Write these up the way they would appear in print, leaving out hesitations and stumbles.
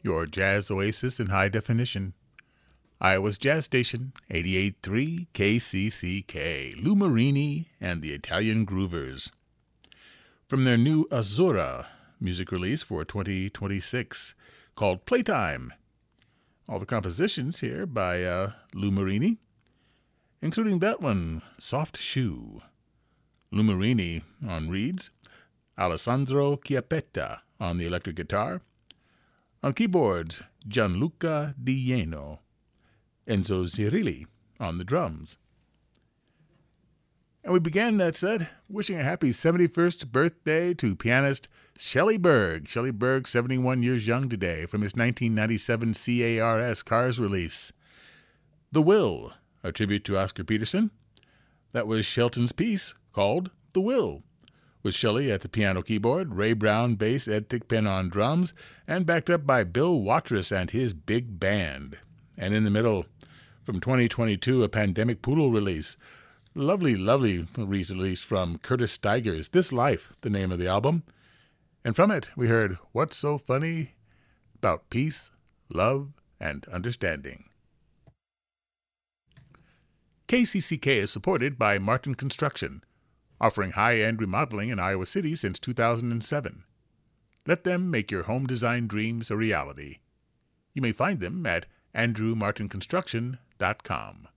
your jazz oasis in high definition. Iowa's Jazz Station, 88.3 KCCK, Lou Marini and the Italian Groovers. From their new Azzurra music release for 2026 called Playtime. All the compositions here by Lou Marini, including that one, Soft Shoe. Lou Marini on reeds, Alessandro Chiappetta on the electric guitar, on keyboards, Gianluca Di Ieno, Enzo Cirilli on the drums. And we began that set wishing a happy 71st birthday to pianist Shelley Berg. Shelley Berg, 71 years young today, from his 1997 CARS Cars release. The Will, a tribute to Oscar Peterson. That was Shelton's piece called The Will, with Shelley at the piano keyboard, Ray Brown bass, Ed Thigpen on drums, and backed up by Bill Watrous and his big band. And in the middle, from 2022, a Pandemic Poodle release. Lovely, lovely release from Curtis Stigers, This Life, the name of the album. And from it, we heard What's So Funny About Peace, Love, and Understanding. KCCK is supported by Martin Construction, offering high-end remodeling in Iowa City since 2007. Let them make your home design dreams a reality. You may find them at andrewmartinconstruction.com.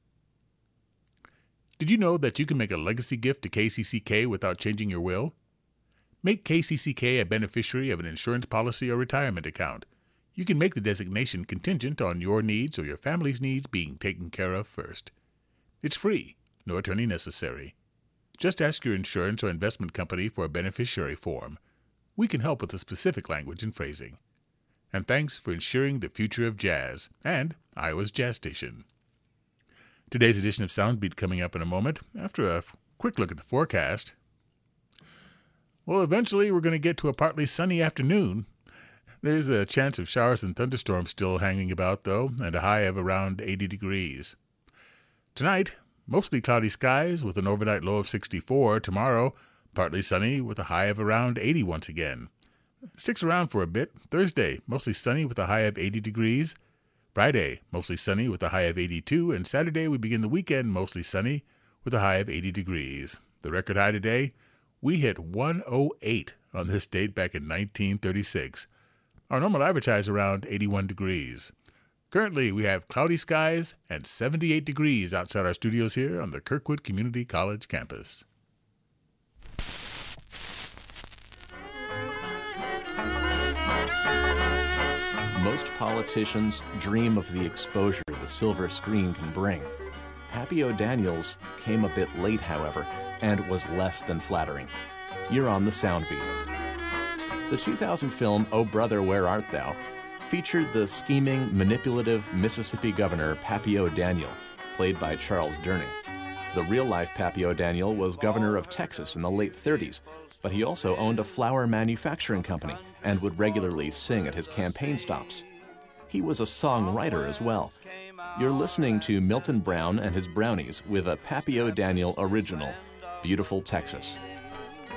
Did you know that you can make a legacy gift to KCCK without changing your will? Make KCCK a beneficiary of an insurance policy or retirement account. You can make the designation contingent on your needs or your family's needs being taken care of first. It's free, no attorney necessary. Just ask your insurance or investment company for a beneficiary form. We can help with the specific language and phrasing. And thanks for ensuring the future of jazz and Iowa's Jazz Station. Today's edition of Soundbeat coming up in a moment, after a quick look at the forecast. Well, eventually we're going to get to a partly sunny afternoon. There's a chance of showers and thunderstorms still hanging about, though, and a high of around 80 degrees. Tonight, mostly cloudy skies with an overnight low of 64. Tomorrow, partly sunny with a high of around 80 once again. Sticks around for a bit. Thursday, mostly sunny with a high of 80 degrees. Friday, mostly sunny with a high of 82, and Saturday we begin the weekend mostly sunny with a high of 80 degrees. The record high today, we hit 108 on this date back in 1936. Our normal average high is around 81 degrees. Currently, we have cloudy skies and 78 degrees outside our studios here on the Kirkwood Community College campus. Most politicians dream of the exposure the silver screen can bring. Pappy O'Daniels came a bit late, however, and was less than flattering. You're on the Soundbeat. The 2000 film Oh Brother, Where Art Thou? Featured the scheming, manipulative Mississippi governor Pappy O'Daniel, played by Charles Durning. The real-life Pappy O'Daniel was governor of Texas in the late 30s, but he also owned a flour manufacturing company and would regularly sing at his campaign stops. He was a songwriter as well. You're listening to Milton Brown and his Brownies with a Pappy O'Daniel original, Beautiful Texas.